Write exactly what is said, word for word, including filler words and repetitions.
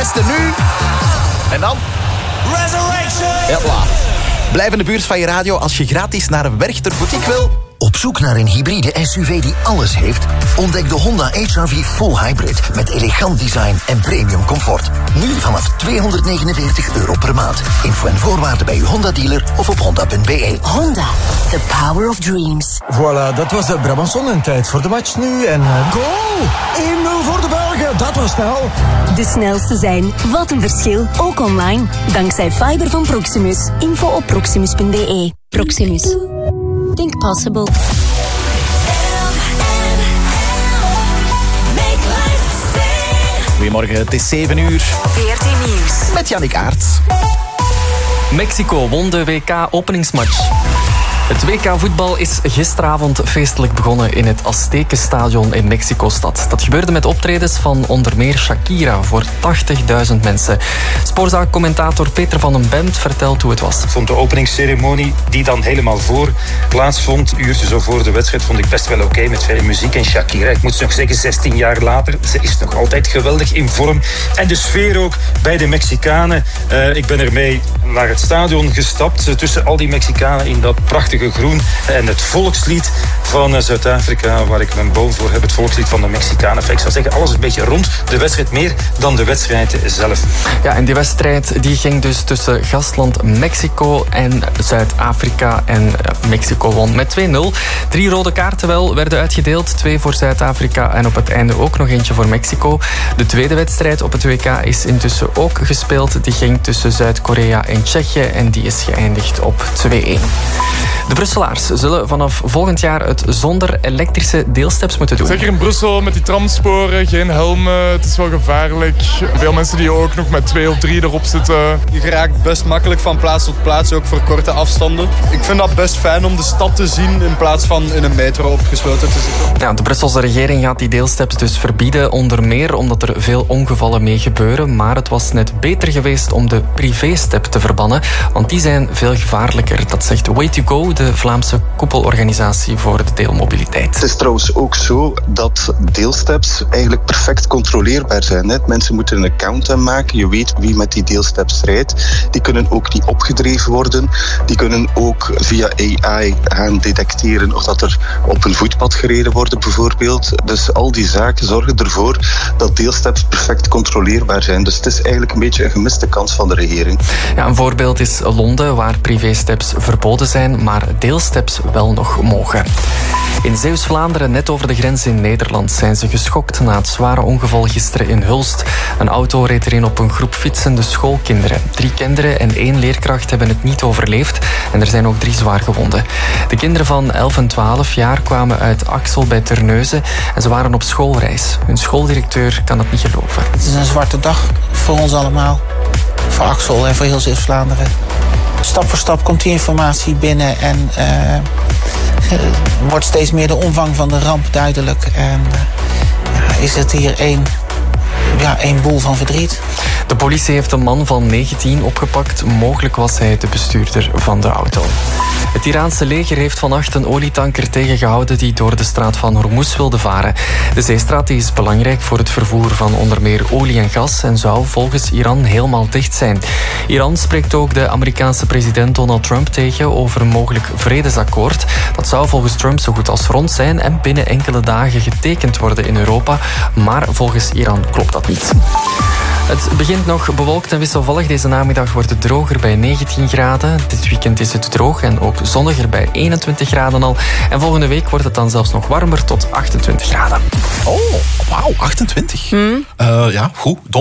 Testen nu. En dan... Resurrection! Hopla. Blijf in de buurt van je radio als je gratis naar een Werchter boutique wil. Op zoek naar een hybride S U V die alles heeft? Ontdek de Honda H R V Full Hybrid met elegant design en premium comfort. Nu vanaf tweehonderdnegenenveertig euro per maand. Info en voorwaarden bij uw Honda-dealer of op honda punt b e. Honda, the power of dreams. Voilà, dat was de Brabançon en tijd voor de match nu. En uh, goal! één nul voor de Belgen, dat was snel. De snelste zijn, wat een verschil, ook online. Dankzij fiber van Proximus. Info op proximus punt b e. Proximus. Think possible. Goedemorgen, het is zeven uur. veertien nieuws. Met Jannik Aert. Mexico won de W K-openingsmatch. Het W K-voetbal is gisteravond feestelijk begonnen in het Aztekenstadion in Mexico-stad. Dat gebeurde met optredens van onder meer Shakira voor tachtigduizend mensen. Sportzaak-commentator Peter van den Bemt vertelt hoe het was. Ik vond de openingsceremonie, die dan helemaal voor plaatsvond, een uurtje zo voor de wedstrijd, vond ik best wel oké okay, met veel muziek en Shakira. Ik moet nog zeggen, zestien jaar later, ze is nog altijd geweldig in vorm. En de sfeer ook bij de Mexicanen. Uh, ik ben ermee naar het stadion gestapt, uh, tussen al die Mexicanen in dat prachtige groen en het volkslied van Zuid-Afrika, waar ik mijn boom voor heb, het volkslied van de Mexicanen. Ik zou zeggen, alles is een beetje rond de wedstrijd, meer dan de wedstrijd zelf. Ja, en die wedstrijd die ging dus tussen gastland Mexico en Zuid-Afrika. En Mexico won met twee nul. Drie rode kaarten wel werden uitgedeeld. Twee voor Zuid-Afrika en op het einde ook nog eentje voor Mexico. De tweede wedstrijd op het W K is intussen ook gespeeld. Die ging tussen Zuid-Korea en Tsjechië en die is geëindigd op twee één. De Brusselaars zullen vanaf volgend jaar het zonder elektrische deelsteps moeten doen. Zeker in Brussel met die tramsporen, geen helmen, het is wel gevaarlijk. Veel mensen die ook nog met twee of drie erop zitten. Je geraakt best makkelijk van plaats tot plaats, ook voor korte afstanden. Ik vind dat best fijn om de stad te zien in plaats van in een metro opgesloten te zitten. Ja, de Brusselse regering gaat die deelsteps dus verbieden, onder meer omdat er veel ongevallen mee gebeuren. Maar het was net beter geweest om de privée-step te verbannen, want die zijn veel gevaarlijker. Dat zegt Way to Go, de Vlaamse koepelorganisatie voor de deelmobiliteit. Het is trouwens ook zo dat deelsteps eigenlijk perfect controleerbaar zijn. Hè. Mensen moeten een account aanmaken. Je weet wie met die deelsteps rijdt. Die kunnen ook niet opgedreven worden. Die kunnen ook via A I gaan detecteren of dat er op een voetpad gereden wordt bijvoorbeeld. Dus al die zaken zorgen ervoor dat deelsteps perfect controleerbaar zijn. Dus het is eigenlijk een beetje een gemiste kans van de regering. Ja, een voorbeeld is Londen, waar privésteps verboden zijn, maar deelsteps wel nog mogen. In Zeeuws-Vlaanderen, net over de grens in Nederland, zijn ze geschokt na het zware ongeval gisteren in Hulst. Een auto reed erin op een groep fietsende schoolkinderen. Drie kinderen en één leerkracht hebben het niet overleefd en er zijn ook drie zwaar gewonden. De kinderen van elf en twaalf jaar kwamen uit Axel bij Terneuzen en ze waren op schoolreis. Hun schooldirecteur kan het niet geloven. Het is een zwarte dag voor ons allemaal. Voor Axel en voor heel Zeeuws-Vlaanderen. Stap voor stap komt die informatie binnen en uh, wordt steeds meer de omvang van de ramp duidelijk. En uh, ja, is het hier één, ja, één boel van verdriet. De politie heeft een man van negentien opgepakt. Mogelijk was hij de bestuurder van de auto. Het Iraanse leger heeft vannacht een olietanker tegengehouden die door de straat van Hormuz wilde varen. De zeestraat is belangrijk voor het vervoer van onder meer olie en gas en zou volgens Iran helemaal dicht zijn. Iran spreekt ook de Amerikaanse president Donald Trump tegen over een mogelijk vredesakkoord. Dat zou volgens Trump zo goed als rond zijn en binnen enkele dagen getekend worden in Europa. Maar volgens Iran klopt dat niet. Het begint nog bewolkt en wisselvallig. Deze namiddag wordt het droger bij negentien graden. Dit weekend is het droog en ook zonniger bij eenentwintig graden al. En volgende week wordt het dan zelfs nog warmer tot achtentwintig graden. Oh, wauw, achtentwintig. Hmm. Uh, ja, goed.